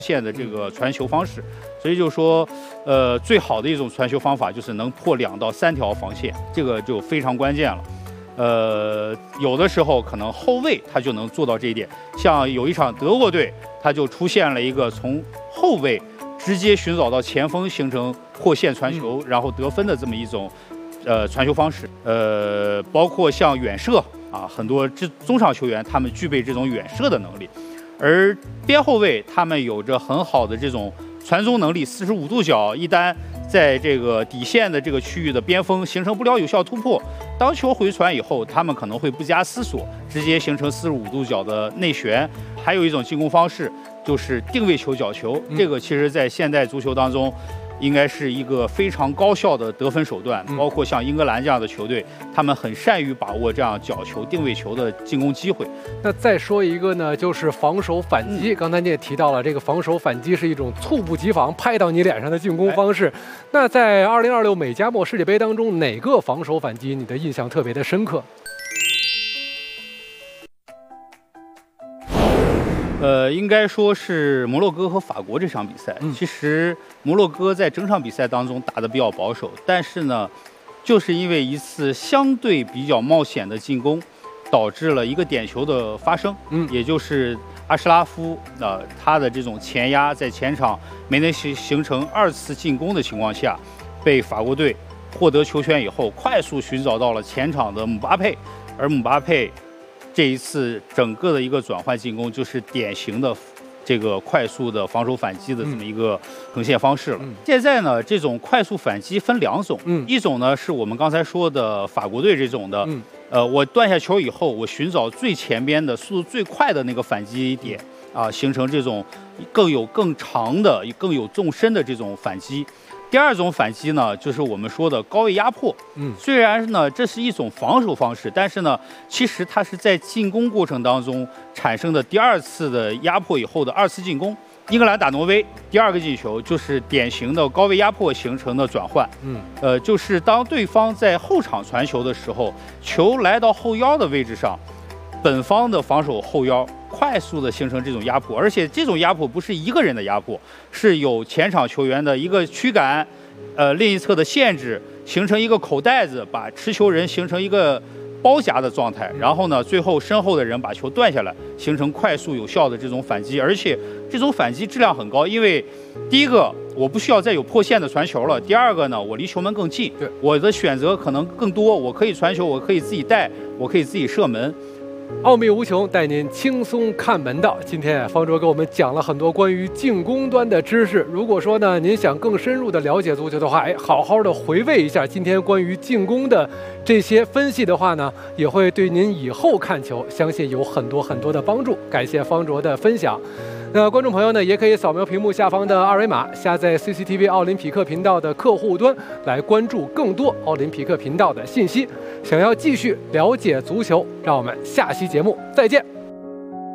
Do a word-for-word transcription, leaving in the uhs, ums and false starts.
线的这个传球方式，所以就说，呃，最好的一种传球方法就是能破两到三条防线，这个就非常关键了。呃，有的时候可能后卫他就能做到这一点，像有一场德国队，他就出现了一个从后卫直接寻找到前锋，形成破线传球，然后得分的这么一种呃传球方式。呃，包括像远射啊，很多这中场球员他们具备这种远射的能力。而边后卫他们有着很好的这种传中能力，四十五度角，一旦在这个底线的这个区域的边锋形成不了有效突破，当球回传以后，他们可能会不加思索，直接形成四十五度角的内旋。还有一种进攻方式就是定位球角球，这个其实在现代足球当中应该是一个非常高效的得分手段，包括像英格兰这样的球队，他们很善于把握这样角球、定位球的进攻机会。 那再说一个呢，就是防守反击。嗯、刚才你也提到了，这个防守反击是一种猝不及防、拍到你脸上的进攻方式。哎、那在二零二六美加墨世界杯当中，哪个防守反击你的印象特别的深刻？ 呃，应该说是摩洛哥和法国这场比赛。嗯、其实摩洛哥在整场比赛当中打得比较保守，但是呢，就是因为一次相对比较冒险的进攻，导致了一个点球的发生。嗯，也就是阿什拉夫呃他的这种前压，在前场没能形形成二次进攻的情况下，被法国队获得球权以后，快速寻找到了前场的姆巴佩，而姆巴佩这一次整个的一个转换进攻，就是典型的这个快速的防守反击的这么一个呈现方式了。嗯、现在呢，这种快速反击分两种，嗯、一种呢是我们刚才说的法国队这种的，嗯、呃，我断下球以后，我寻找最前边的速度最快的那个反击点啊，形成这种更有更长的、更有纵深的这种反击。第二种反击呢，就是我们说的高位压迫。嗯，虽然呢这是一种防守方式，但是呢，其实它是在进攻过程当中产生的第二次的压迫以后的二次进攻。英格兰打挪威第二个进球就是典型的高位压迫形成的转换。嗯，呃，就是当对方在后场传球的时候，球来到后腰的位置上，本方的防守后腰快速的形成这种压迫，而且这种压迫不是一个人的压迫，是有前场球员的一个驱赶，呃，另一侧的限制，形成一个口袋子，把持球人形成一个包夹的状态，然后呢，最后身后的人把球断下来，形成快速有效的这种反击，而且这种反击质量很高，因为第一个我不需要再有破线的传球了，第二个呢，我离球门更近，我的选择可能更多，我可以传球，我可以自己带，我可以自己射门。 奥秘无穷，带您轻松看门道。今天方卓给我们讲了很多关于进攻端的知识。如果说呢，您想更深入的了解足球的话，哎，好好的回味一下今天关于进攻的这些分析的话呢，也会对您以后看球相信有很多很多的帮助。感谢方卓的分享。那观众朋友呢，也可以扫描屏幕下方的二维码，下载 C C T V 奥林匹克频道的客户端，来关注更多奥林匹克频道的信息。想要继续了解足球，让我们下期节目再见。